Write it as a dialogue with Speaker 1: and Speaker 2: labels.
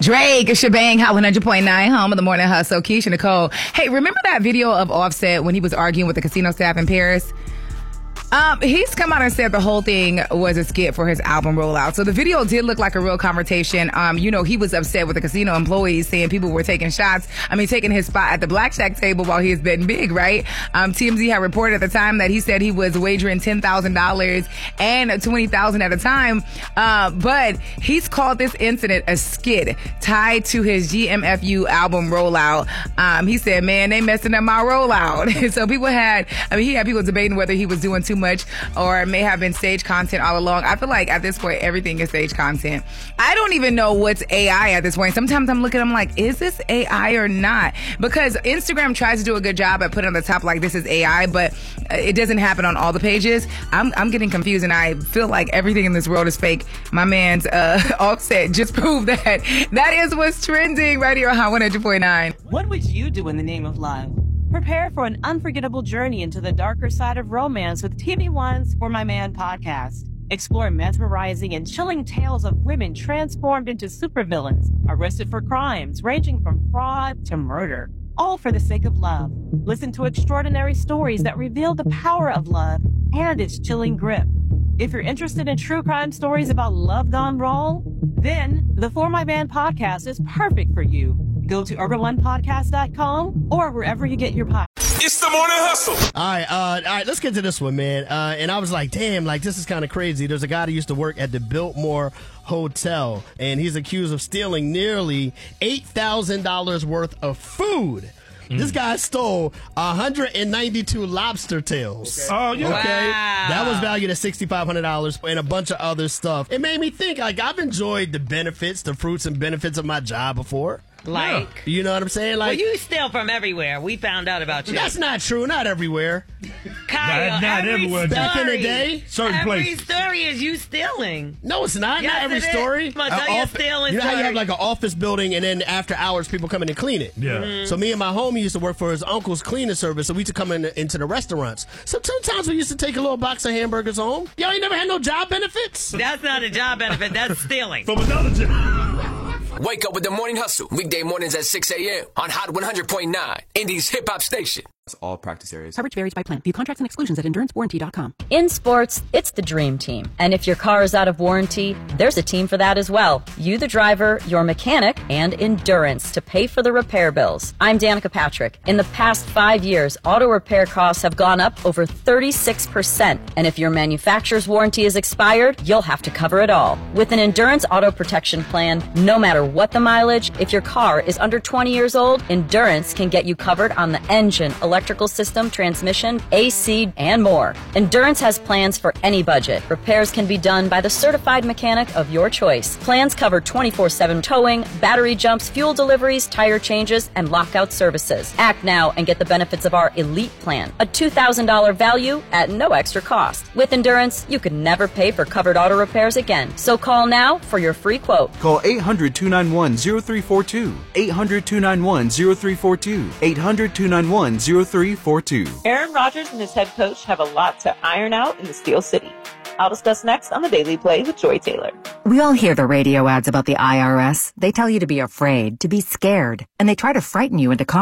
Speaker 1: Drake, Shebang, Hot 100.9, home of the morning hustle. Keisha Nicole. Hey, remember that video of Offset when he was arguing with the casino staff in Paris? He's come out and said the whole thing was a skit for his album rollout. So the video did look like a real conversation. He was upset with the casino employees saying people were taking taking his spot at the blackjack table while he was betting big, right? TMZ had reported at the time that he said he was wagering $10,000 and $20,000 at a time. But he's called this incident a skit tied to his GMFU album rollout. He said, man, they messing up my rollout. So he had people debating whether he was doing too much or it may have been stage content all along. I feel like at this point, everything is stage content. I don't even know what's AI at this point. Sometimes I'm like, is this AI or not? Because Instagram tries to do a good job at putting on the top like this is AI, but it doesn't happen on all the pages. I'm getting confused and I feel like everything in this world is fake. My man's Offset just proved that is what's trending right here on Hot 100.9.
Speaker 2: What would you do in the name of love? Prepare for an unforgettable journey into the darker side of romance with TV One's For My Man podcast. Explore mesmerizing and chilling tales of women transformed into supervillains, arrested for crimes ranging from fraud to murder, all for the sake of love. Listen to extraordinary stories that reveal the power of love and its chilling grip. If you're interested in true crime stories about love gone wrong, then the For My Man podcast is perfect for you. Go to urbanonepodcast.com or wherever you get your podcast.
Speaker 3: It's the morning hustle.
Speaker 4: All right, let's get to this one, man. And I was like, damn, like this is kind of crazy. There's a guy that used to work at the Biltmore Hotel, and he's accused of stealing nearly $8,000 worth of food. This guy stole 192 lobster tails.
Speaker 3: Okay. Oh, yeah.
Speaker 4: Okay.
Speaker 2: Wow.
Speaker 4: That was valued at $6,500 and a bunch of other stuff. It made me think, like, I've enjoyed the fruits and benefits of my job before.
Speaker 2: Like?
Speaker 4: You know what I'm saying? Like,
Speaker 2: Well, you steal from everywhere. We found out about you.
Speaker 4: that's not true. Not everywhere.
Speaker 2: Kyle,
Speaker 3: Not everywhere.
Speaker 4: Back in the day,
Speaker 3: Certain
Speaker 2: every
Speaker 3: places.
Speaker 2: story is you stealing.
Speaker 4: no, it's not.
Speaker 2: Yes,
Speaker 4: Not every
Speaker 2: it is.
Speaker 4: story.
Speaker 2: But tell you stealing
Speaker 4: You know how you have
Speaker 2: story.
Speaker 4: like an office building, and then after hours, people come in and clean it.
Speaker 3: Yeah.
Speaker 4: So me and my homie used to work for his uncle's cleaning service, so we used to come into the restaurants. So sometimes we used to take a little box of hamburgers home. Y'all ain't never had no job benefits?
Speaker 2: That's not a job benefit. That's stealing.
Speaker 3: From another job.
Speaker 5: Wake up with the morning hustle. Weekday mornings at 6 a.m. on Hot 100.9, Indy's hip hop station.
Speaker 6: All practice areas.
Speaker 7: Coverage varies by plan. View contracts and exclusions at endurancewarranty.com.
Speaker 8: In sports, it's the dream team. And if your car is out of warranty, there's a team for that as well. You, the driver, your mechanic, and Endurance to pay for the repair bills. I'm Danica Patrick. In the past 5 years, auto repair costs have gone up over 36%. And if your manufacturer's warranty is expired, you'll have to cover it all. With an Endurance auto protection plan, no matter what the mileage, if your car is under 20 years old, Endurance can get you covered on the engine, electrical system, transmission, AC, and more. Endurance has plans for any budget. Repairs can be done by the certified mechanic of your choice. Plans cover 24/7 towing, battery jumps, fuel deliveries, tire changes, and lockout services. Act now and get the benefits of our Elite Plan, a $2,000 value at no extra cost. With Endurance, you could never pay for covered auto repairs again. So call now for your free quote.
Speaker 6: Call 800-291-0342. 800-291-0342. 800-291-0342.
Speaker 2: Aaron Rodgers and his head coach have a lot to iron out in the Steel City. I'll discuss next on the Daily Play with Joy Taylor.
Speaker 7: We all hear the radio ads about the IRS. They tell you to be afraid, to be scared, and they try to frighten you into